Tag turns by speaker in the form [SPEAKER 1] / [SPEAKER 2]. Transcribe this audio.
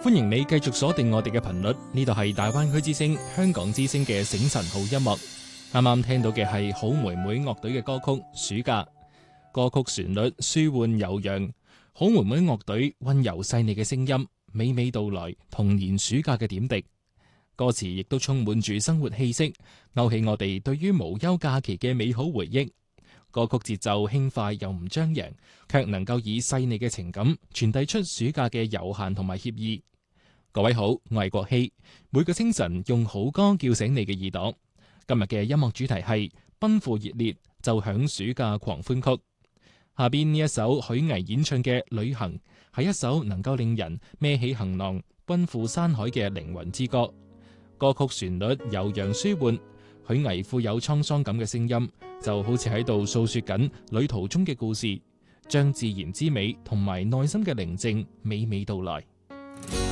[SPEAKER 1] 歡迎你繼續鎖定我哋嘅頻率，呢度係大灣區之聲、香港之聲嘅醒晨好音樂。啱啱聽到嘅係好妹妹樂隊嘅歌曲《暑假》，歌曲旋律舒緩悠揚，好妹妹樂隊溫柔細膩嘅聲音，娓娓道來童年暑假嘅點滴。歌詞亦都充滿住生活氣息，勾起我哋對於無憂假期嘅美好回憶。歌曲節奏輕快又唔張揚，卻能夠以細膩嘅情感傳遞出暑假嘅悠閒同埋愜意。各位好，我係國希，每個清晨用好歌叫醒你嘅耳朵。今日嘅音樂主題係奔赴熱烈，就響暑假狂歡曲。下邊呢一首許巍演唱嘅《旅行》，係一首能夠令人孭起行囊奔赴山海嘅靈魂之歌。歌曲旋律悠揚舒緩，許巍富有滄桑感嘅聲音，就好似喺度訴說緊旅途中嘅故事，將自然之美同埋內心嘅寧靜娓娓道來。